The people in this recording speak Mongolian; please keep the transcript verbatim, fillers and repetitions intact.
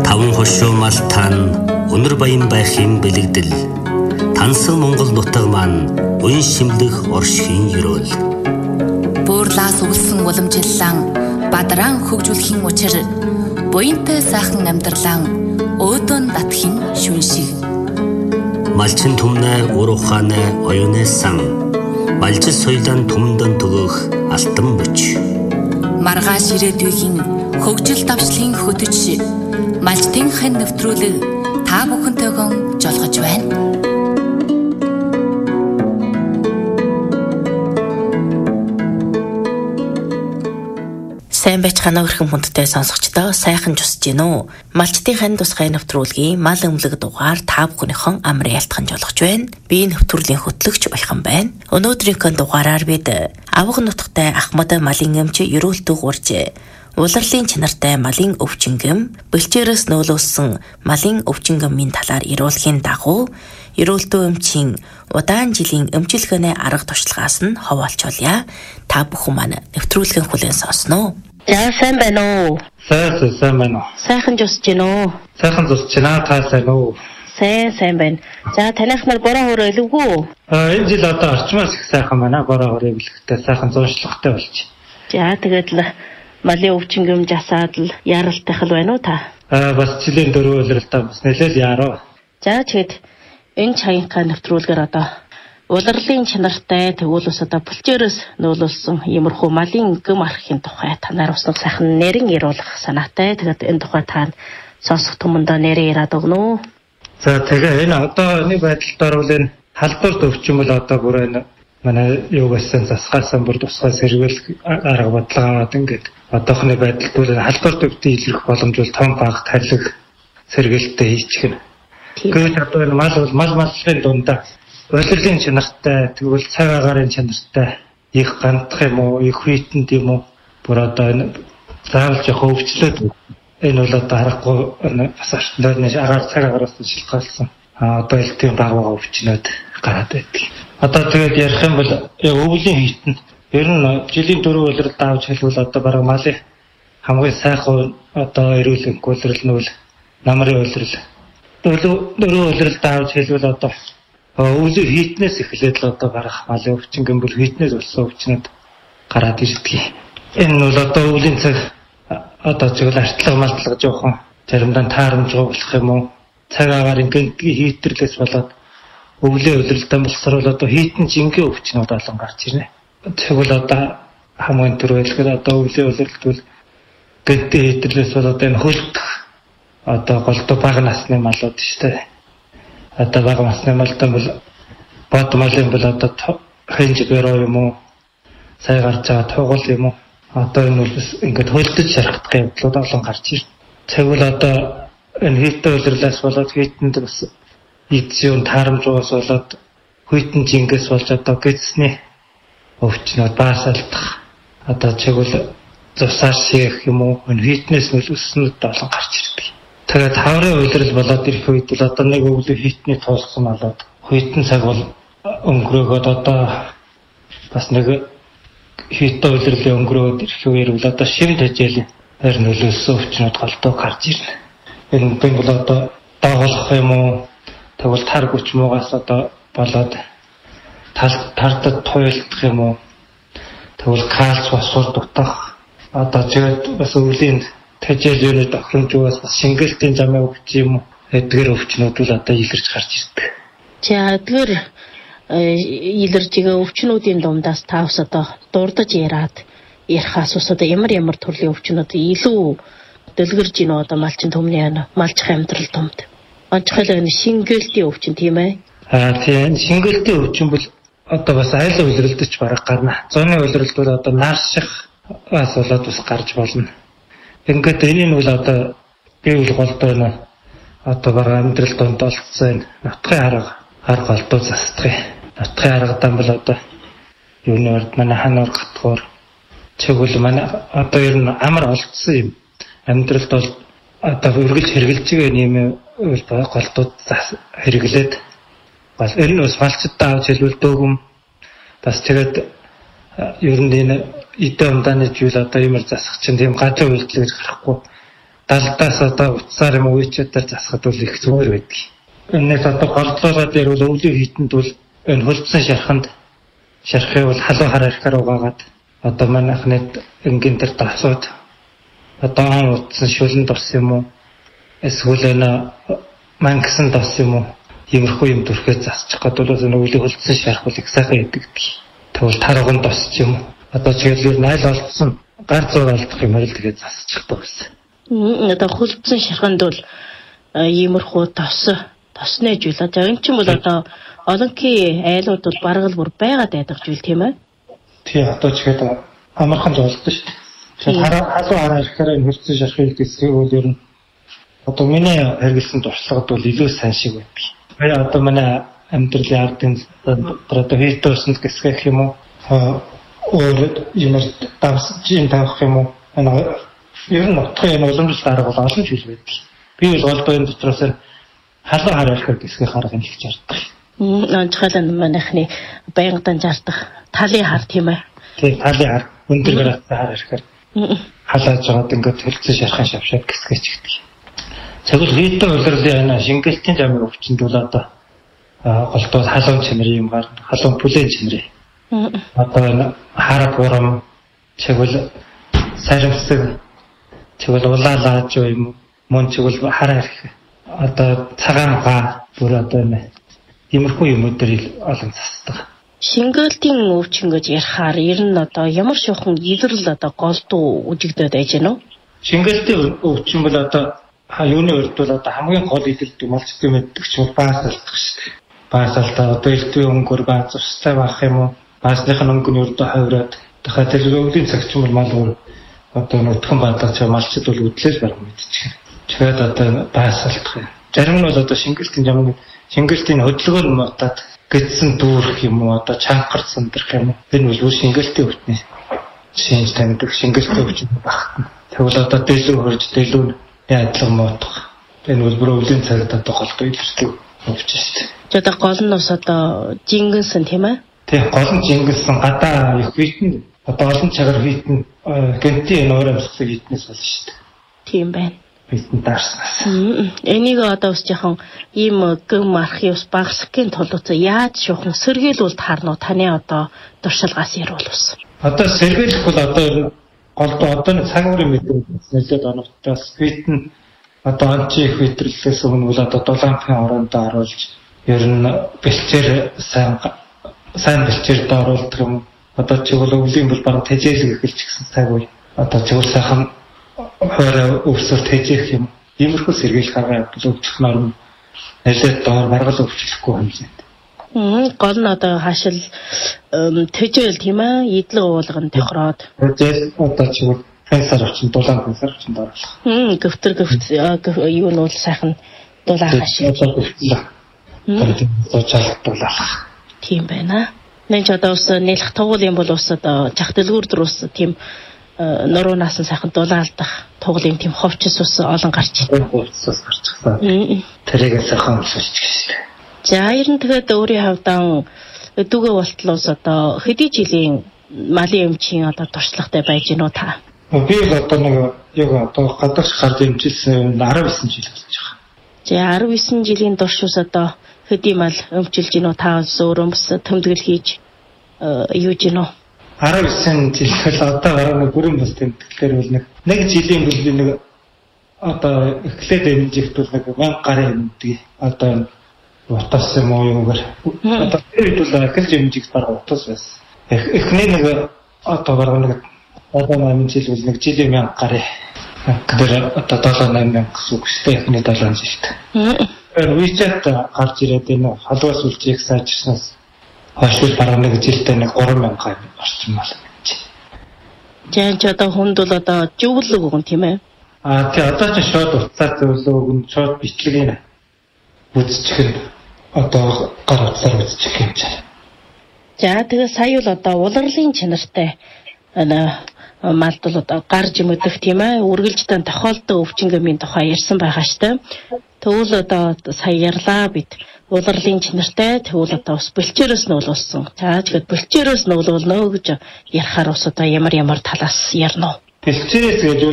Таван хошуу малтаан өнөр баян байхын бэлэгдэл тансан Монгол нутаг маань уян шимлэх оршхийн ёроол. Буурлаас өвлсөн уламжиллан бадран хөгжүүлэхийн учир буянтай сайхан амьдралан өөдөн татхийн шүн шиг. Малчин түмнэ уруханэ оюунэ сан малжис соёлын түмдэн төгөх алтан мөч. Маргааш ирээдүйн хөгжил давшлын хөтөч малчтын хэн нэвтрүүлэг та бүхэнтэйгэн жолгож байна. Сайн байцгаана өрхөн хүндтэй сонсогчдоо сайхан жусж гин үү. Малчтын хань тусгай нэвтрүүлгийн мал өмлөг дугаар та бүхнийхэн амрын ялтхан жолгож байна. Би нэвтрүүлгийн хөтлөгч Баяхан байна. Өнөөдрийнхөө дугаараар бид авах нутагтай Ахмад малын эмч ерөөлтөг урж улирлын чанартай малын өвчнгөм, бэлчээрээс нөөлөөсөн малын өвчнгөмийн талаар яриулахын дагуу ерөөлтөг эмчийн удаан жилийн эмчилгээний арга туршлагаас нь хаваалчулъя. Та бүхэн маань нэвтрүүлгийн хүлээн сонсноо. За сайн байна уу? Сайн сайн байна уу? Сайхан жусж гин үү? Сайхан жусж байна та сайн уу? Сайн сайн байна. За танайх нар бороо хөрөө илүүгүү? Аа энэ жил одоо орчмоос их сайхан байна. Бороо хөрөө эвлэхтэй сайхан зуншлагтай болж. За тэгээд л малын өвчнгөм жасаад л яралтай хэл байна уу та? Аа бас жилийн дөрөв улиралтай бас нэлээд яруу. За тэгээд энэ чаянхаа нэвтрүүлгээр одоо улирлын чанартай тэгвэл ус одоо бүлчээрээс нөөлөлсөн иймэрхүү малын гүм архын тухай танаар уснах сайхан нэрэн яриулах санаатай. Тэгээд энэ тухай та сонсох түмэндээ нэрээ яриад өгнө үү? За тэгээ энэ одоо энэ байдалд орвол энэ халдварт өвчин бол одоо бүр энэ манай юу гэсэн засгаасан бүр тусгай сэргэл арга бодлого аваад ингээд одоохны байдалд бол халдварт өвчин илэрх боломж бол том баг тарилэг сэргэлттэй хийчих нь. Гэхдээ одоо энэ мал бол мал малчгийн дундаа улирлын чанартай тэгвэл цаг агарын чанартай их гандах юм уу их хүйтэнд юм уу бүр одоо энэ заавал жоох өвчлөөд энэ бол одоо харахгүй бас артнаар агаар цаг агараас шилхалсан а одоо л тийм баг байгаа өвчнөд гараад байдаг. Одоо тэгээд ярих юм бол өвлийн хүйтэн ер нь жилийн дөрөв улиралд авч хэлбэл одоо бараг малын хамгийн сайхан одоо эрүүл улирал нь бол намрын улирал. Дөрөв улиралд авч хэлбэл одоо өвлийн хитнээс эхлээд л одоо гарах малын өвчин гэмбэл хитнээс болсон өвчнөд гараад ирдэг. Энэ бол одоо өвлийн цаг одоо зөвл артлага малтлага жоохон заримдаа таарамжгүй болох юм уу? Цаг агарын гэнтгийн хитэрлээс болоод өвлийн улиралтай болсоор одоо хитэн жингийн өвчнүүд олон гарч ирнэ. Тэгвэл одоо хамгийн түрүүлгээр одоо өвлийн улиралд бол гэнтгийн хитэрлээс болоод энэ хөлдөх одоо голдуу бага насны малууд шүү дээ. Одоо бага насны малтай бол бод малын бол одоо хэнж бэрөө юм уу? Сая гарч байгаа тугал юм уу? Одоо энэ бол ингээд хөлдөж шархах явдлууд олон гарч ирнэ. Тэгвэл одоо энэ хитэн улирлаас болоод хитэнд бас эцсийн таарамжаас болоод хитэн жингээс болж одоо гэцсний өвчнүүд баасалдах одоо тэгвэл зусаар шийх юм уу? Энэ хитнээс нөлөөснүүд олон гарч ирдэг. Тэгээд хаврын улирал болоод ирэх үед л одоо нэг өвлийн хитний туулсан болоод хитэн цаг бол өнгөрөөгөөд одоо бас нэг хитэн улирлын өнгөрөөд ирэх үеэр бол одоо шим тэжээлийн хэр нөлөөсөн өвчнүүд голдуу гарч ирнэ. Энэ бол одоо дагуулах юм уу? Тэгвэл тар хүч муугаас одоо болоод тардад туйлдах юм уу? Тэгвэл кальц фосфор дутах одоо зэрэг бас өвлийн тэжээлийн тохиромжоос бас шингэлтийн замын өвч юм уу? Эдгээр өвчнүүд л одоо илэрч гарч ирдэг. За эдгээр илэрж байгаа өвчнүүдийн дундаас та бас одоо дурдж яраад ярихаас ус одоо ямар ямар төрлийн өвчнүүд илүү дэлгэрж гинөө одоо малчин төмний малчих амьдрал томд. Онцгойлоо энэ шингэлтийн өвчин тийм ээ. Аа тийм шингэлтийн өвчин бол одоо бас айл улиралдч бараг гарна. Зуны улиралд бол одоо нарших бас болоод бас гарч болно. Ингээд энэ нь бол одоо бивэл голдоо нэ одоо бараг амьдрал донд олцсон нутгын арга арга голдоо застгыг. Нутгын аргадан бол одоо юуны урд манай хануур гатгуур чигвэл манай одоо ер нь амар олцсон юм. Амьдралд бол одоо үргэлж хэрглэж байгаа юм бол голдууд хэрэглээд бас ер нь бас малчдаа авч хэлбэл дөөгөм бас тэгээд ер нь энэ эдэн амдааны зүйл одоо юмэр засах чинь тийм гадаа үйлдэл гэж гарахгүй далдаас одоо утсаар юм үечүүдээр засахад бол их зүгээр байдаг. Энэс одоо голдлолоо дээр бол өвлийн хийтэнд бол энэ хөлдсөн шарханд шархыг бол халуун хараа ихээр угаагаад одоо манайхны энгийн дээр дасууд одоо ан утсан шүлэн дос юм уу эсвэл энэ мангасан дос юм уу иймэрхүү юм дүрхээ засчих гэдэг бол энэ өвлийн хөлдсөн шарх бол их сайхан яадаг. Тэгвэл тарган дос ч юм уу одоо чиглэл найл олдсон гар зур алдах юм аа л тэгээд засчихдаг байсан. Одоо хөлдсөн шарханд бол иймэрхүү тос тосны жуулаа. За энэ ч юм бол одоо олонхий айлууд бол бараг л бүр байгаад байдаг зүйл тийм ээ. Тий одоо ч гэдэг амархан жолдсон шүү дээ. Тэгэхээр халуун хараа ихээр энэ хөлдсөн шархыг гэсгийг бол ер нь одоо миний хэрэгэлсэн туршлагад бол илүү сайн шиг байдаг. Тэгээ одоо манай амьдралын ардын одоо хийтөөсөнд гэсгэх юм уу өөр юмэр давсж юм тавих юм уу энэ ер нь утгын энэ уламжлалт арга бол олон зүйл байдаг. Би бол голдоо дотроос халуун хараа ихээр гэсгэх арга нь их жарддаг. Анчхалан манайхны байнгын жардах талын хар тийм ээ. Тийм талын хар өндөр градусаар хараа ихээр халааж жаад ингээд хөлцөн шархан шавшаад гэсгэж гэдэг. Цагуул хийтэн улирлын энэ шингэлтийн замын өвчнөд бол одоо голдоо халуун чимэр юм гар халуун бүлээн чимэр. Одоо энэ хар бурам цагуул саримсаг цагуул улаалааж юм мөн цагуул хараа ирэх одоо цагаан га бүр одоо энэ иймэрхүү юмудэр олон засдаг. Шингэлтийн өвчин гэж ярихаар ер нь одоо ямар шохон илрэл одоо голдуу үжигдээд байж гэнэ үү? Шингэлтийн өвчин бол одоо юуны өрд бол одоо хамгийн гол илэрдэг малчдын мэддэг ч бол баас алдах шүү дээ. Баас алдаа одоо элтвийн өнгөр баас цустай байх юм уу? Баасныхын өнгөний өрдөө хавраад дахиад тэр өвлийн цагч юм мал өөр одоо нутган бадлаж малчд бол үдлээс барах мэдчих. Тэгээд одоо баас алдах юм. Зарим нь бол одоо шингэлтийн замын шингэлтийн хөдөлгөөр мотаад гидсэн дүүрэх юм уу одоо чанхар сандрах юм уу энэ бол шингэлтийн өвчний шинж таньдаг шингэлтийн өвчин багтана. Тэгвэл одоо дэлгүүр хөрж дэлгүүр яадлаг моотох энэ бол бүр өвлийн цагт одоо голдоо илэрдэг өвчин шүү дээ. Тэгээд гол нь бас одоо жингэнсэн тийм ээ. Тийм гол нь жингэнсэн гадаа их хитэн одоо олон цагаар хитэн гэнтийн энэ өөрөө амсгсан хитнээс болно шүү дээ. Тийм байна. Хитэн даарснаас. Энийг одоо бас жоохон ийм гэм архивс багсхийн тулд яаж шухан сэргийлүүлд харнуу таны одоо туршилгаас ярил ус. Одоо сэргийлэх бол одоо голдоо одоо нэг цаг үрийн мэдээ нэлээд оновчтоос хитэн одоо анчи их хэтрэлээс өмнө бол одоо дулаанхын орондоо оруулж ер нь бэлчээр сайн сайн бэлчээр дооруулдаг юм. Одоо чигүүл өвлийн бол бараг тэжээлэг эхэлж гисэн цаг үе. Одоо чигүүл сайхан хоороо өвсөлт тэжээх юм. Иймэрхүү сэргийлэх арга өвчлөх норм нэлээд доор баргал өвчлөхгүй хэмжээнд. Мм гол нь одоо хаашил тэжээл тийм ээ идэл уулган тохироод. Тэжээл одоо чигүүл фэнсар очин дулаан фэнсар очин доорлох. Мм гөвтөр гөвт юу нь бол сайхан дулаан хаашил. Очаалт дулаалах. Тийм байна. Нэг ч одоо ус нэлэх тугуул юм бол ус одоо чах дэлгүүр дөрөс тийм нуруунаас нь сайхан дулаалдах тугуул юм тийм ховчс ус олон гарч байна. Ховчс ус гарчихсан. Тэрийг сайхан уушлж гисэн. За ер нь тэгээд өөрийн хавьдан дүүгээ болтлоос одоо хэдий жилийн малын эмчийн одоо туршлагатай байж гэнэ үү та? Би одоо нэг яг одоо гадагш гард эмчилсэн арав есөн жил болж байгаа. За арав есөн жилийн турш ус одоо хэдий мал өмчилж гинөө та өөрөө бас тэмдэглэл хийж юу гинөө арав есөн жилээр одоо гараа нэг бүрэн бас тэмдэглэлээр бол нэг нэг жилийн бол нэг одоо эхлээд эмжихт бол нэг мянга гарын эмдэг одоо утас юм уу юугаар одоо тэр үед бол эхэлж эмжих бараг утас байсан. Эхний нэг одоо бараг нэг одоо намын жил бол нэг жилийн мянга гарын тэр одоо долоо найман мянга гэсэн үг шүү дээ. Эхний долоо жилд. Вичэт гарч ирээд энэ халуус үлжих сайжирснаас хойш бараг нэг жилдээ нэг гурван мянга орчим мал. Жаач одоо хүнд бол одоо зөвлөг өгөн тийм ээ. Аа тий одоо ч шууд уцаар зөвлөг өгөн шууд бичлэгийн үзчих нь одоо гар утсаар үзчих юм чаа. За тэгээ сая бол одоо улирлын чанартай ана малд бол одоо гарж мэдэх тийм ээ үргэлжлэн тохиолддог өвчнөмийн тухай ярьсан байгаа штэ. Тэгвэл одоо сая ярьлаа бид улирлын чанартай тэгвэл одоо бас бэлчээрөөс нь уулсан. За тэгээд бэлчээрөөс нь уулнө гэж ярихаар бас одоо ямар ямар талаас ярина уу? Бэлчээрээс гэж